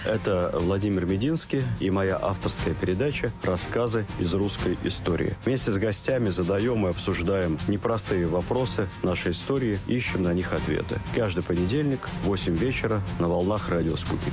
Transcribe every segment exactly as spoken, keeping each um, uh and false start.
Это Владимир Мединский и моя авторская передача «Рассказы из русской истории». Вместе с гостями задаем и обсуждаем непростые вопросы нашей истории, ищем на них ответы. Каждый понедельник в восемь вечера на волнах радио «Спутник».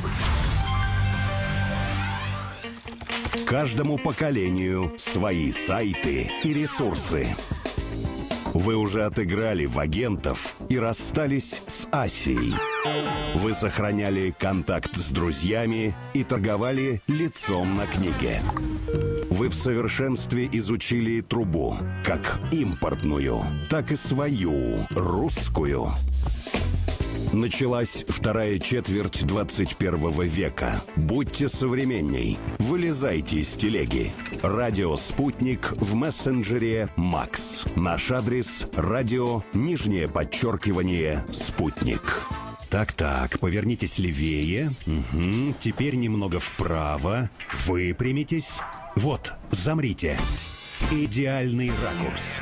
Каждому поколению свои сайты и ресурсы. Вы уже отыграли в агентов и расстались с Асией. Вы сохраняли контакт с друзьями и торговали лицом на книге. Вы в совершенстве изучили трубу, как импортную, так и свою, русскую. Началась вторая четверть двадцать первого века. Будьте современней. Вылезайте из телеги. Радио «Спутник» в мессенджере «Макс». Наш адрес – радио, нижнее подчеркивание, «Спутник». Так-так, повернитесь левее. Угу. Теперь немного вправо. Выпрямитесь. Вот, замрите. Идеальный ракурс.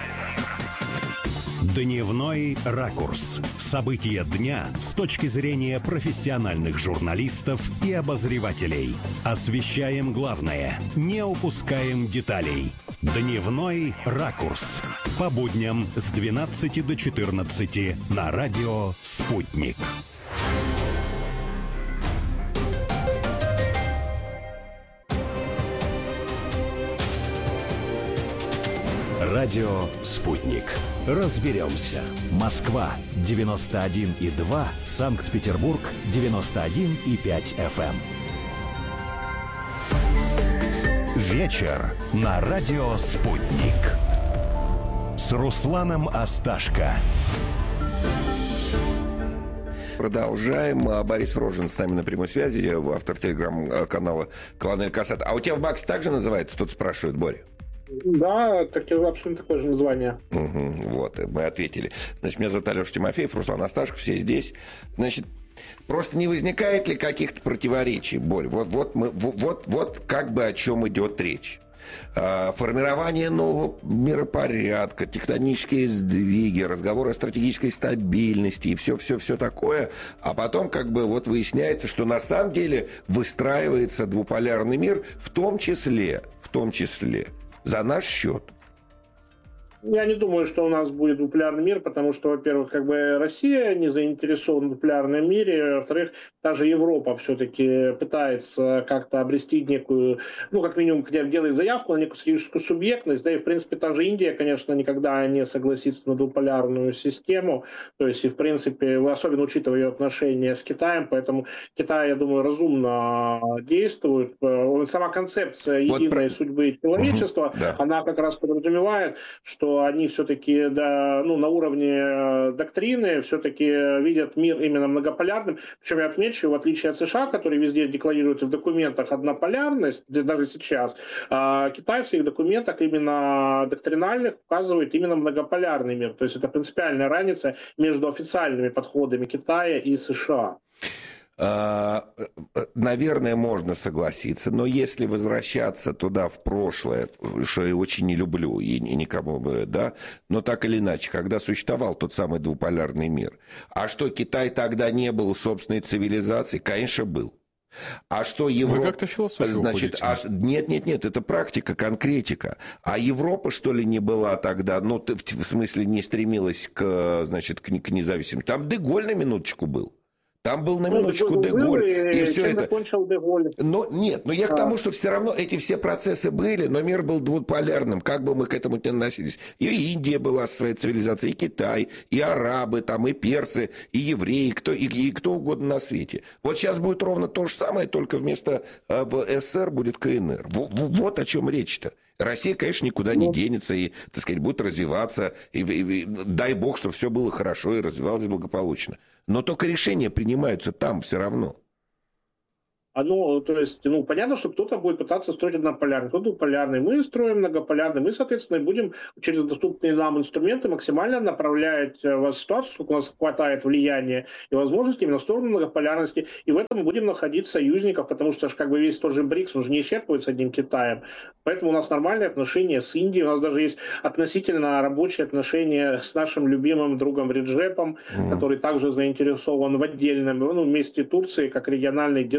Дневной ракурс. События дня с точки зрения профессиональных журналистов и обозревателей. Освещаем главное, не упускаем деталей. Дневной ракурс. По будням с двенадцати до четырнадцати на радио «Спутник». Радио «Спутник». Разберемся. Москва девяносто один и два, Санкт-Петербург девяносто один и пять эф эм. Вечер на радио «Спутник» с Русланом Асташко. Продолжаем. Борис Рожин с нами на прямой связи, автор телеграм-канала «Колонель Касат». А у тебя в Баксе так же называется? Тут спрашивает, Боря. Да, так, абсолютно такое же название. Угу, вот, мы ответили. Значит, меня зовут Алеша Тимофеев, Руслан Асташко, все здесь. Значит, просто не возникает ли каких-то противоречий, Борь? Вот, вот, мы, вот, вот как бы о чем идет речь. Формирование нового миропорядка, тектонические сдвиги, разговоры о стратегической стабильности и все-все-все такое. А потом как бы вот выясняется, что на самом деле выстраивается двуполярный мир, в том числе, в том числе за наш счет. Я не думаю, что у нас будет двуполярный мир, потому что, во-первых, как бы Россия не заинтересована в двуполярном мире, во-вторых, даже Европа все-таки пытается как-то обрести некую, ну, как минимум, делает заявку на некую стратегическую субъектность, да и, в принципе, та же Индия, конечно, никогда не согласится на двуполярную систему, то есть, и, в принципе, особенно учитывая ее отношения с Китаем, поэтому Китай, я думаю, разумно действует. Сама концепция единой вот... судьбы человечества, угу, да. Она как раз подразумевает, что они все-таки да, ну, на уровне доктрины все-таки видят мир именно многополярным. Причем я отмечу, в отличие от США, которые везде декларируют в документах однополярность, даже сейчас, Китай в своих документах именно доктринальных указывает именно многополярный мир. То есть это принципиальная разница между официальными подходами Китая и США. Наверное, можно согласиться, но если возвращаться туда в прошлое, что я очень не люблю и никому бы, да, но так или иначе, когда существовал тот самый двуполярный мир, а что Китай тогда не был собственной цивилизацией? Конечно, был. А что Европа... Вы как-то философию Значит, а... Нет, нет, нет, это практика, конкретика. А Европа, что ли, не была тогда, ну, в смысле, не стремилась к, значит, к независимости? Там Де-Голь на минуточку был. Там был на минуточку ну, Де-Голь, и, и все это. Де-Голь. Но нет, но я к тому, что все равно эти все процессы были, но мир был двуполярным, как бы мы к этому ни относились. И Индия была своей цивилизацией, и Китай, и арабы, там, и персы, и евреи, кто, и, и кто угодно на свете. Вот сейчас будет ровно то же самое, только вместо э, в СССР будет КНР. Вот, вот о чем речь-то. Россия, конечно, никуда не денется и, так сказать, будет развиваться. И, и, и, дай бог, чтобы все было хорошо и развивалось благополучно. Но только решения принимаются там все равно. А ну, то есть, ну, понятно, что кто-то будет пытаться строить однополярный, кто-то двуполярный. Мы строим многополярный. Мы, соответственно, будем через доступные нам инструменты максимально направлять вас в ситуацию, сколько у нас хватает влияния и возможностей именно в сторону многополярности. И в этом мы будем находить союзников, потому что как бы весь тот же БРИКС, он же не исчерпывается одним Китаем. Поэтому у нас нормальные отношения с Индией. У нас даже есть относительно рабочие отношения с нашим любимым другом Реджепом, mm. который также заинтересован в отдельном, ну, вместе Турции, как региональной державы.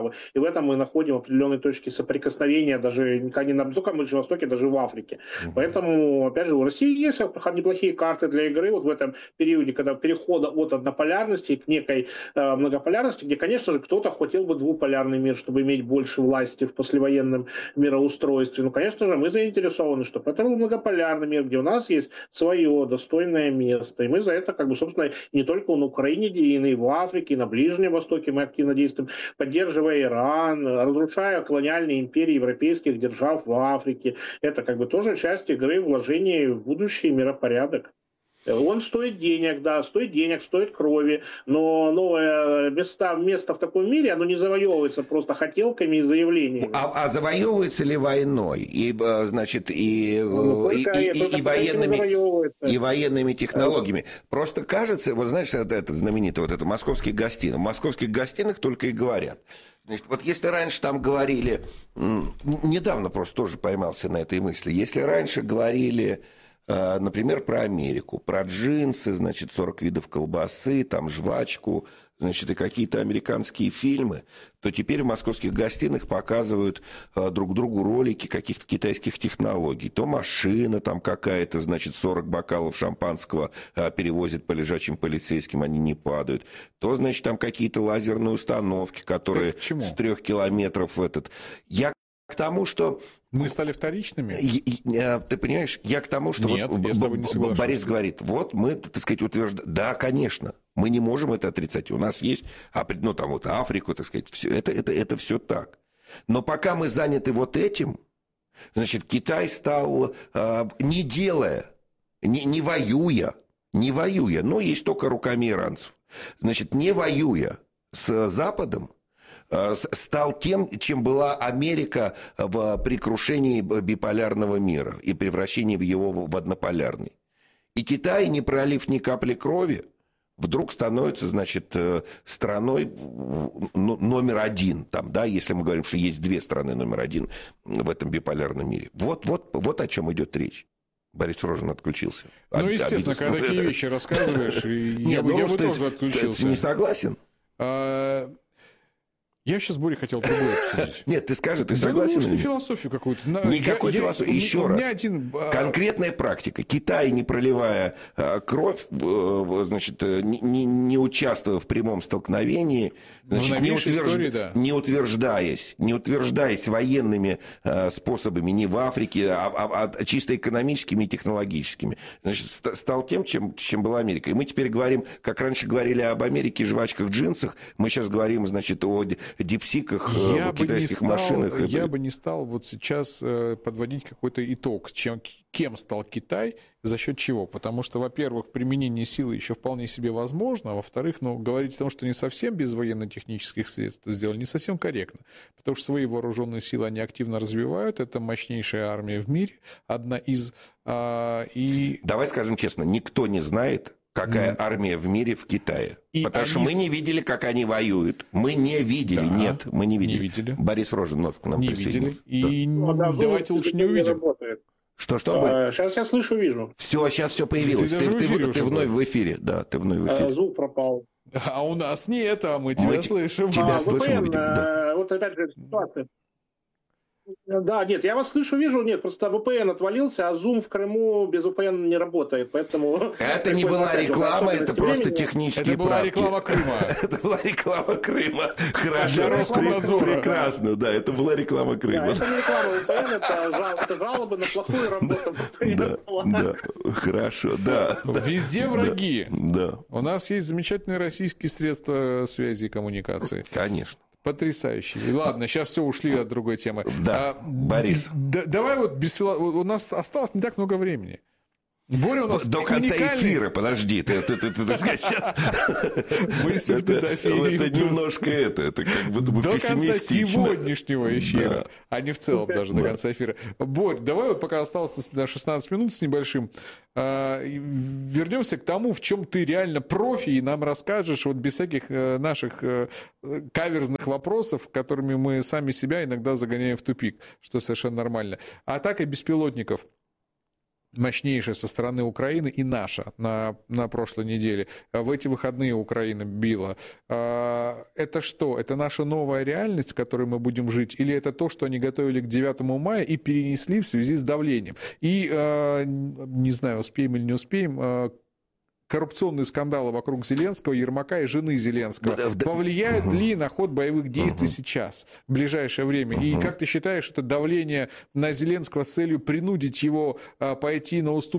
Европу. И в этом мы находим определенные точки соприкосновения, даже не на Ближнем Востоке, даже в Африке. Mm-hmm. Поэтому, опять же, у России есть неплохие карты для игры вот в этом периоде, когда перехода от однополярности к некой э, многополярности, где, конечно же, кто-то хотел бы двуполярный мир, чтобы иметь больше власти в послевоенном мироустройстве. Ну, конечно же, мы заинтересованы, чтобы это был многополярный мир, где у нас есть свое достойное место. И мы за это, как бы, собственно, не только на Украине, и в Африке, и на Ближнем Востоке мы активно действуем, поддерживая Иран, разрушая колониальные империи европейских держав в Африке. Это как бы тоже часть игры вложений в будущий миропорядок. Он стоит денег, да, стоит денег, стоит крови, но новое место, место в таком мире, оно не завоевывается просто хотелками и заявлениями. А, а завоевывается ли войной? И, значит, и, ну, и, и, и, и, военными, и военными технологиями. Просто кажется, вот знаешь, это, это знаменитое, вот это московских гостиных. В московских гостиных только и говорят. Значит, вот если раньше там говорили, недавно просто тоже поймался на этой мысли, если раньше говорили... Например, про Америку, про джинсы, значит, сорок видов колбасы, там, жвачку, значит, и какие-то американские фильмы, то теперь в московских гостиных показывают друг другу ролики каких-то китайских технологий. То машина там какая-то, значит, сорок бокалов шампанского перевозит по лежачим полицейским, они не падают. То, значит, там какие-то лазерные установки, которые с трех километров этот... Я к тому, что... Мы стали вторичными? Ты понимаешь, я к тому, что Нет, вот я с тобой не соглашусь. Борис говорит, вот мы, так сказать, утверждаем, да, конечно, мы не можем это отрицать, у нас есть, ну, там вот Африку, так сказать, все, это, это, это все так. Но пока мы заняты вот этим, значит, Китай стал, э, не делая, не, не воюя, не воюя, но есть только руками иранцев, значит, не воюя с Западом, стал тем, чем была Америка в, при крушении биполярного мира и превращении его в однополярный. И Китай, не пролив ни капли крови, вдруг становится, значит, страной номер один. Там, да, если мы говорим, что есть две страны номер один в этом биполярном мире. Вот, вот, вот о чем идет речь. Борис Рожин отключился. Ну, естественно, когда такие вещи рассказываешь, я бы тоже отключился. Ты не согласен? Я сейчас с Борей хотел другое обсудить. Нет, ты скажи, ты да согласен? Ну, философию какую-то. Никакой я, философии. Еще раз. Один... Конкретная практика. Китай, не проливая кровь, значит, не, не участвуя в прямом столкновении, значит, не, утвержд... истории, да. не утверждаясь, не утверждаясь военными способами не в Африке, а, а, а чисто экономическими и технологическими, значит, стал тем, чем, чем была Америка. И мы теперь говорим, как раньше говорили об Америке, жвачках, джинсах, мы сейчас говорим, значит, о дипсиках, я китайских стал, машинах. Я бы не стал вот сейчас подводить какой-то итог, чем, кем стал Китай, за счет чего. Потому что, во-первых, применение силы еще вполне себе возможно, а во-вторых, ну, говорить о том, что не совсем без военно-технических средств сделали, не совсем корректно. Потому что свои вооруженные силы они активно развивают. Это мощнейшая армия в мире, одна из... А, и... Давай скажем честно, никто не знает, какая mm. армия в мире в Китае. И Потому они... что мы не видели, как они воюют. Мы не видели. Да, нет, мы не видели. Не видели. Борис Рожин вновь к нам не присоединился. Видели. И да. ну, давайте лучше не увидим. Что, что? А, сейчас я слышу, вижу. Все, сейчас все появилось. Ты, ты, ты, ты вновь в эфире. Да, ты вновь в эфире. А, звук пропал. А у нас нет, а мы тебя мы слышим. Тебя а, слышим, ви пи эн, видим, да. Вот опять же ситуация. Да, нет, я вас слышу, вижу, нет, просто ви пи эн отвалился, а Zoom в Крыму без ви пи эн не работает, поэтому... Это не была реклама, это просто технические Это была реклама Крыма. Это была реклама Крыма. Хорошо, прекрасно, да, это была реклама Крыма. Это не реклама ви пи эн, это жалобы на плохую работу. Да, хорошо, да. Везде враги. Да. У нас есть замечательные российские средства связи и коммуникации. Конечно. Потрясающий. Ладно, сейчас все ушли от другой темы. Да, а, Борис. Д- давай вот без фило... У нас осталось не так много времени. Боря у нас до конца эфира, подожди, ты, ты, ты, ты, ты сейчас... Это немножко это, это как будто бы до конца сегодняшнего эфира, да. а не в целом даже да. до конца эфира. Борь, давай вот пока осталось шестнадцать минут с небольшим, вернемся к тому, в чем ты реально профи, и нам расскажешь вот без всяких наших каверзных вопросов, которыми мы сами себя иногда загоняем в тупик, что совершенно нормально. Атака беспилотников. мощнейшая со стороны Украины и наша на, на прошлой неделе. В эти выходные Украина била. Это что? Это наша новая реальность, в которой мы будем жить? Или это то, что они готовили к девятому мая и перенесли в связи с давлением? И, не знаю, успеем или не успеем, коррупционные скандалы вокруг Зеленского, Ермака и жены Зеленского повлияют ли на ход боевых действий сейчас, в ближайшее время? И как ты считаешь, это давление на Зеленского с целью принудить его пойти на уступки